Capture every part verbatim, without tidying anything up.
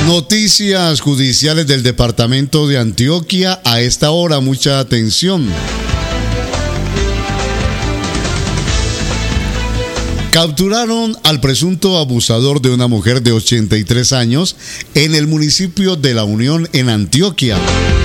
Noticias judiciales del departamento de Antioquia. A esta hora, mucha atención. Capturaron al presunto abusador de una mujer de ochenta y tres años en el municipio de La Unión, en Antioquia.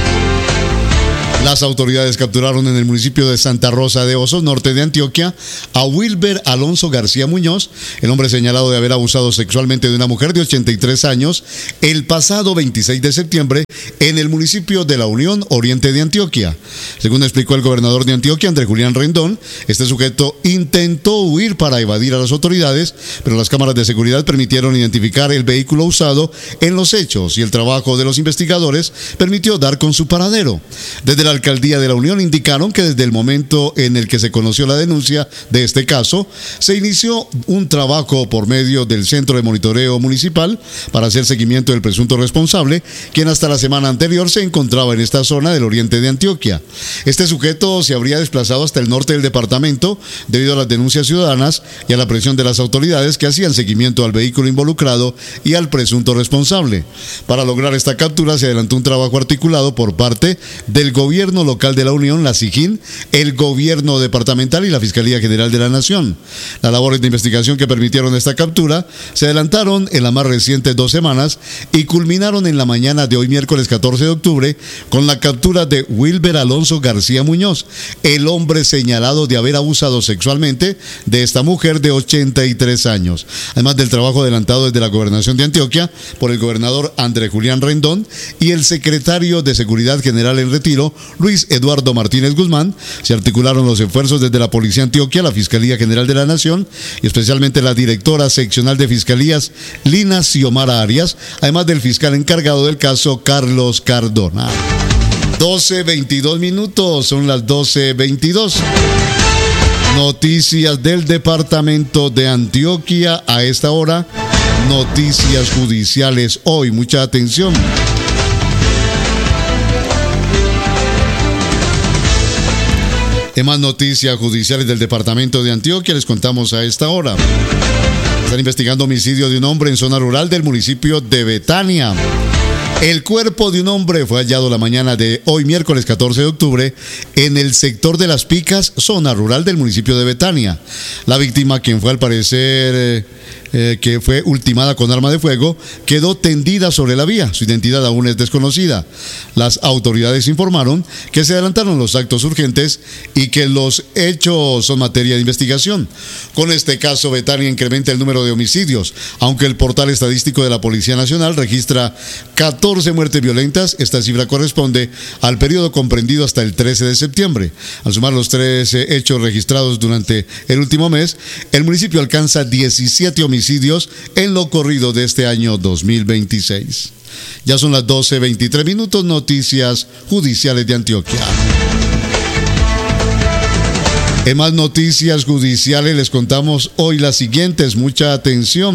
Las autoridades capturaron en el municipio de Santa Rosa de Osos, norte de Antioquia, a Wilber Alonso García Muñoz, el hombre señalado de haber abusado sexualmente de una mujer de ochenta y tres años, el pasado veintiséis de septiembre en el municipio de La Unión, oriente de Antioquia. Según explicó el gobernador de Antioquia, Andrés Julián Rendón, este sujeto intentó huir para evadir a las autoridades, pero las cámaras de seguridad permitieron identificar el vehículo usado en los hechos y el trabajo de los investigadores permitió dar con su paradero. Desde la alcaldía de La Unión indicaron que desde el momento en el que se conoció la denuncia de este caso, se inició un trabajo por medio del Centro de Monitoreo Municipal para hacer seguimiento del presunto responsable, quien hasta la semana anterior se encontraba en esta zona del oriente de Antioquia. Este sujeto se habría desplazado hasta el norte del departamento debido a las denuncias ciudadanas y a la presión de las autoridades que hacían seguimiento al vehículo involucrado y al presunto responsable. Para lograr esta captura se adelantó un trabajo articulado por parte del gobierno local de La Unión, la SIGIN, el gobierno departamental y la Fiscalía General de la Nación. Las labores de investigación que permitieron esta captura se adelantaron en las más recientes dos semanas y culminaron en la mañana de hoy miércoles catorce de octubre con la captura de Wilber Alonso García Muñoz, el hombre señalado de haber abusado sexualmente de esta mujer de ochenta y tres años. Además del trabajo adelantado desde la Gobernación de Antioquia por el gobernador Andrés Julián Rendón y el secretario de Seguridad General en retiro, Luis Eduardo Martínez Guzmán, se articularon los esfuerzos desde la Policía Antioquia, la Fiscalía General de la Nación y especialmente la directora seccional de Fiscalías, Lina Xiomara Arias, además del fiscal encargado del caso, Carlos Cardona. doce veintidós minutos, son las doce veintidós. Noticias del departamento de Antioquia a esta hora. Noticias judiciales hoy, mucha atención. En más noticias judiciales del departamento de Antioquia les contamos a esta hora. Están investigando homicidio de un hombre en zona rural del municipio de Betania. El cuerpo de un hombre fue hallado la mañana de hoy miércoles catorce de octubre en el sector de Las Picas, zona rural del municipio de Betania. La víctima, quien fue al parecer eh, eh, que fue ultimada con arma de fuego, quedó tendida sobre la vía. Su identidad aún es desconocida. Las autoridades informaron que se adelantaron los actos urgentes y que los hechos son materia de investigación. Con este caso, Betania incrementa el número de homicidios, aunque el portal estadístico de la Policía Nacional registra catorce muertes violentas. Esta cifra corresponde al periodo comprendido hasta el trece de septiembre. Al sumar los trece hechos registrados durante el último mes, el municipio alcanza diecisiete homicidios en lo corrido de este año dos mil veintiséis. Ya son las doce veintitrés minutos, noticias judiciales de Antioquia. En más noticias judiciales les contamos hoy las siguientes, mucha atención.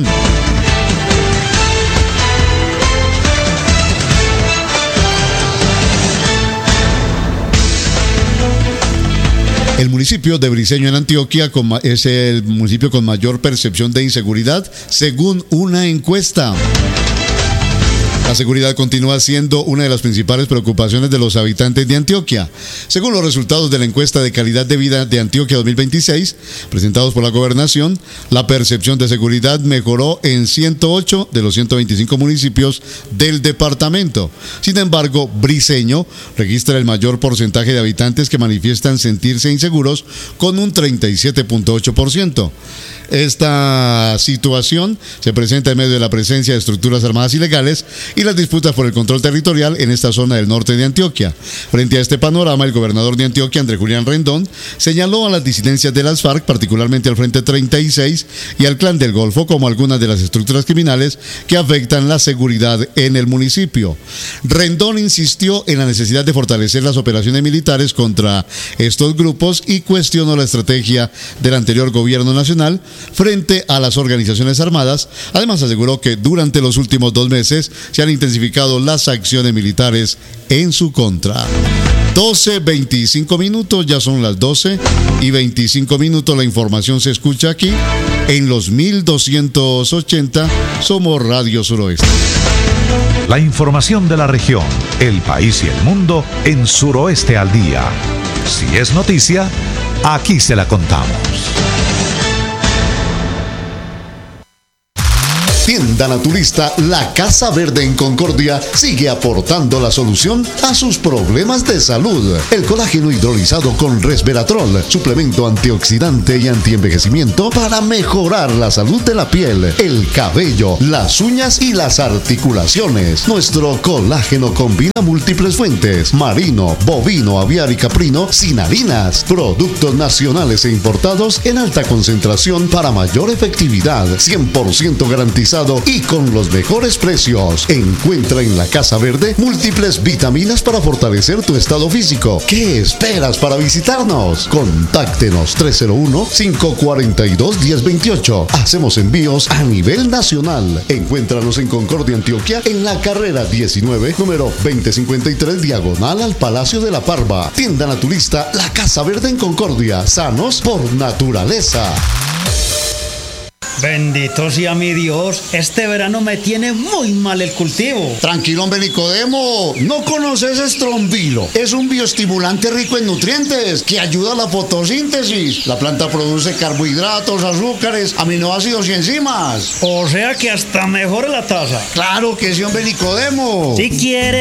El municipio de Briceño en Antioquia es el municipio con mayor percepción de inseguridad, según una encuesta. La seguridad continúa siendo una de las principales preocupaciones de los habitantes de Antioquia. Según los resultados de la encuesta de calidad de vida de Antioquia dos mil veintiséis, presentados por la Gobernación, la percepción de seguridad mejoró en ciento ocho de los ciento veinticinco municipios del departamento. Sin embargo, Briceño registra el mayor porcentaje de habitantes que manifiestan sentirse inseguros, con un treinta y siete punto ocho por ciento. Esta situación se presenta en medio de la presencia de estructuras armadas ilegales y las disputas por el control territorial en esta zona del norte de Antioquia. Frente a este panorama, el gobernador de Antioquia, Andrés Julián Rendón, señaló a las disidencias de las FARC, particularmente al Frente treinta y seis y al Clan del Golfo, como algunas de las estructuras criminales que afectan la seguridad en el municipio. Rendón insistió en la necesidad de fortalecer las operaciones militares contra estos grupos y cuestionó la estrategia del anterior gobierno nacional frente a las organizaciones armadas. Además, aseguró que durante los últimos dos meses se han intensificado las acciones militares en su contra. doce veinticinco minutos, ya son las doce y veinticinco minutos. La información se escucha aquí en los mil doscientos ochenta. Somos Radio Suroeste. La información de la región, el país y el mundo en Suroeste al Día. Si es noticia, aquí se la contamos. Tienda naturista La Casa Verde en Concordia sigue aportando la solución a sus problemas de salud. El colágeno hidrolizado con resveratrol, suplemento antioxidante y antienvejecimiento para mejorar la salud de la piel, el cabello, las uñas y las articulaciones. Nuestro colágeno combina múltiples fuentes: marino, bovino, aviar y caprino, sin harinas. Productos nacionales e importados en alta concentración para mayor efectividad, cien por ciento garantizado y con los mejores precios. Encuentra en La Casa Verde múltiples vitaminas para fortalecer tu estado físico. ¿Qué esperas para visitarnos? Contáctenos tres cero uno, cinco cuatro dos, uno cero dos ocho. Hacemos envíos a nivel nacional. Encuéntranos en Concordia, Antioquia, en la carrera diecinueve, número veinte cincuenta y tres, diagonal al Palacio de la Parva. Tienda naturista La Casa Verde en Concordia. Sanos por naturaleza. Bendito sea mi Dios, este verano me tiene muy mal el cultivo. Tranquilo, hombre Nicodemo, ¿no conoces Estrombilo? Es un bioestimulante rico en nutrientes que ayuda a la fotosíntesis. La planta produce carbohidratos, azúcares, aminoácidos y enzimas. O sea que hasta mejora la tasa. Claro que sí, hombre Nicodemo. Si quiere